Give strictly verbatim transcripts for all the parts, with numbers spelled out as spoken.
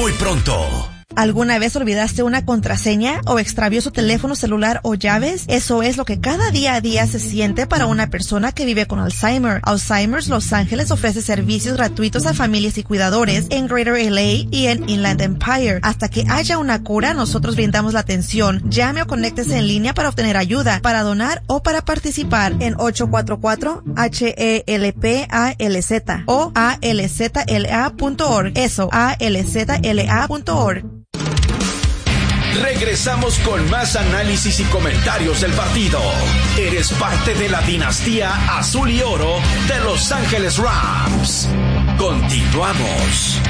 muy pronto. ¿Alguna vez olvidaste una contraseña o extravió su teléfono celular o llaves? Eso es lo que cada día a día se siente para una persona que vive con Alzheimer. Alzheimer's Los Ángeles ofrece servicios gratuitos a familias y cuidadores en Greater L A y en Inland Empire. Hasta que haya una cura, nosotros brindamos la atención. Llame o conéctese en línea para obtener ayuda, para donar o para participar en ocho cuatro cuatro H E L P A L Z o A L Z L A punto org. Eso, A L Z L A punto org. Regresamos con más análisis y comentarios del partido. Eres parte de la dinastía azul y oro de Los Ángeles Rams. Continuamos.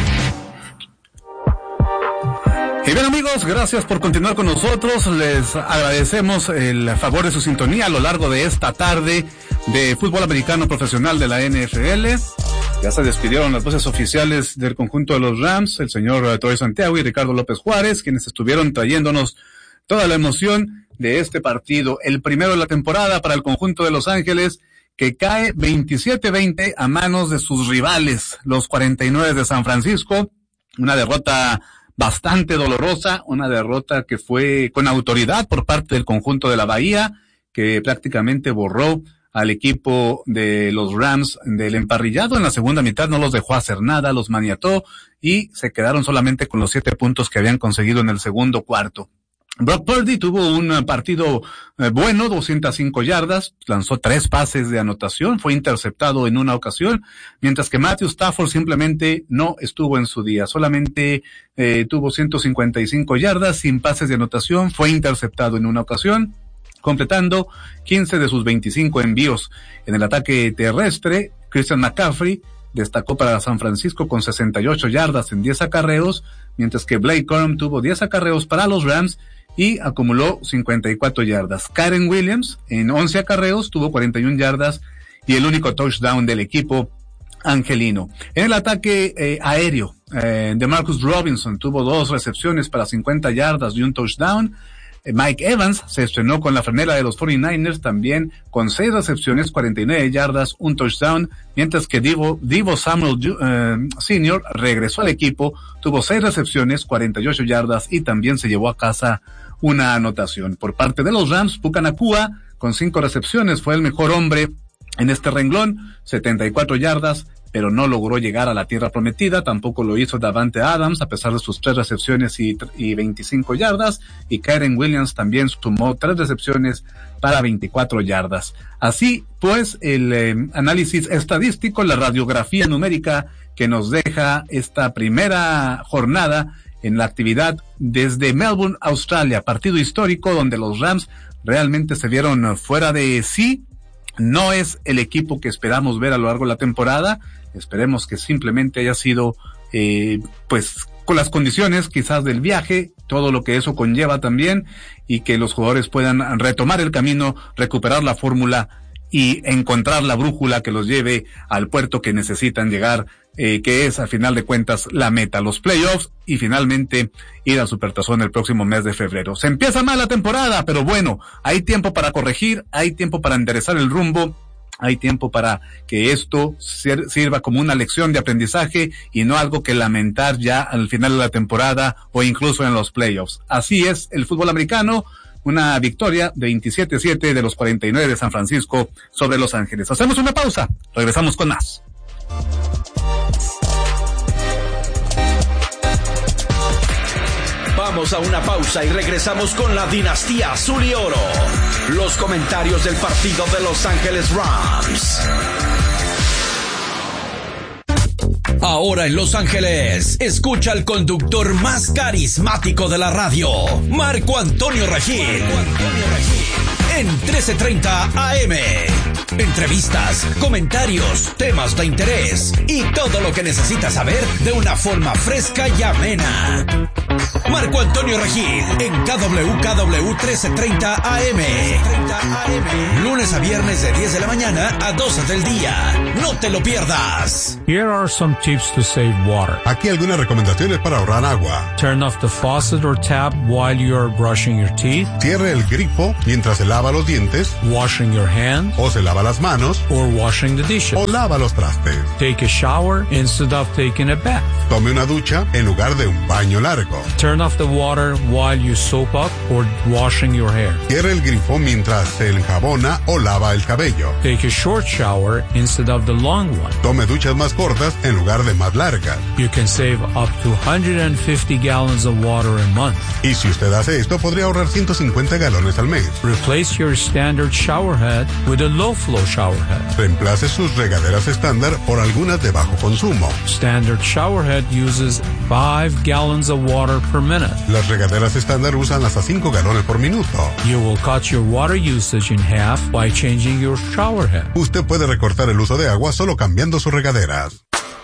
Y bien, amigos, gracias por continuar con nosotros. Les agradecemos el favor de su sintonía a lo largo de esta tarde de fútbol americano profesional de la N F L. Ya se despidieron las voces oficiales del conjunto de los Rams, el señor Troy Santiago y Ricardo López Juárez, quienes estuvieron trayéndonos toda la emoción de este partido, el primero de la temporada para el conjunto de Los Ángeles, que cae veintisiete veinte a manos de sus rivales, los cuarenta y nueve de San Francisco. Una derrota bastante dolorosa, una derrota que fue con autoridad por parte del conjunto de la Bahía, que prácticamente borró al equipo de los Rams del emparrillado. En la segunda mitad no los dejó hacer nada, los maniató y se quedaron solamente con los siete puntos que habían conseguido en el segundo cuarto. Brock Purdy tuvo un partido eh, bueno, doscientas cinco yardas, lanzó tres pases de anotación, fue interceptado en una ocasión, mientras que Matthew Stafford simplemente no estuvo en su día, solamente eh, tuvo ciento cincuenta y cinco yardas sin pases de anotación, fue interceptado en una ocasión, completando quince de sus veinticinco envíos. En el ataque terrestre, Christian McCaffrey destacó para San Francisco con sesenta y ocho yardas en diez acarreos, mientras que Blake Corum tuvo diez acarreos para los Rams y acumuló cincuenta y cuatro yardas. Kyren Williams en once acarreos tuvo cuarenta y una yardas y el único touchdown del equipo angelino. En el ataque eh, aéreo, eh, DeMarcus Robinson tuvo dos recepciones para cincuenta yardas y un touchdown. Mike Evans se estrenó con la franela de los cuarenta y nueve ers también con seis recepciones, cuarenta y nueve yardas, un touchdown, mientras que Divo, Divo Samuel eh, senior regresó al equipo, tuvo seis recepciones, cuarenta y ocho yardas y también se llevó a casa una anotación. Por parte de los Rams, Puka Nacua con cinco recepciones fue el mejor hombre en este renglón, setenta y cuatro yardas, pero no logró llegar a la tierra prometida. Tampoco lo hizo Davante Adams, a pesar de sus tres recepciones y, y veinticinco yardas, y Kyren Williams también sumó tres recepciones para veinticuatro yardas. Así pues, el eh, análisis estadístico, la radiografía numérica que nos deja esta primera jornada en la actividad desde Melbourne, Australia, partido histórico donde los Rams realmente se vieron fuera de sí. No es el equipo que esperamos ver a lo largo de la temporada. Esperemos que simplemente haya sido, eh, pues, con las condiciones quizás del viaje, todo lo que eso conlleva también, y que los jugadores puedan retomar el camino, recuperar la fórmula y encontrar la brújula que los lleve al puerto que necesitan llegar, eh, que es, al final de cuentas, la meta, los playoffs, y finalmente ir al Supertazón el próximo mes de febrero. Se empieza mal la temporada, pero bueno, hay tiempo para corregir, hay tiempo para enderezar el rumbo, hay tiempo para que esto sirva como una lección de aprendizaje y no algo que lamentar ya al final de la temporada o incluso en los playoffs. Así es el fútbol americano, una victoria veintisiete siete de los cuarenta y nueve de San Francisco sobre Los Ángeles. Hacemos una pausa, regresamos con más. Vamos a una pausa y regresamos con la dinastía azul y oro. Los comentarios del partido de Los Ángeles Rams. Ahora en Los Ángeles, escucha al conductor más carismático de la radio, Marco Antonio Regil. En trece treinta A M. Entrevistas, comentarios, temas de interés y todo lo que necesitas saber de una forma fresca y amena. Marco Antonio Regil en K W K W trece treinta A M. Lunes a viernes de diez de la mañana a doce del día. No te lo pierdas. Here are some tips to save water. Aquí algunas recomendaciones para ahorrar agua. Turn off the faucet or tap while you are brushing your teeth. Cierre el grifo mientras se lava los dientes. Washing your hands. O se lava las manos. Or washing the dishes. O lava los trastes. Take a shower instead of taking a bath. Tome una ducha en lugar de un baño largo. Turn off the water while you soap up or washing your hair. Cierre el grifo mientras se enjabona o lava el cabello. Take a short shower instead of the long one. Tome duchas más cortas en lugar de más largas. You can save up to one hundred fifty gallons of water a month. Y si usted hace esto, podría ahorrar ciento cincuenta galones al mes. Replace your standard shower head with a low flow shower head. Reemplace sus regaderas estándar por algunas de bajo consumo. Standard shower head uses five gallons of water per minute. Las regaderas estándar usan hasta cinco galones por minuto. You will cut your water usage in half by changing your shower head. Usted puede recortar el uso de agua solo cambiando sus regaderas.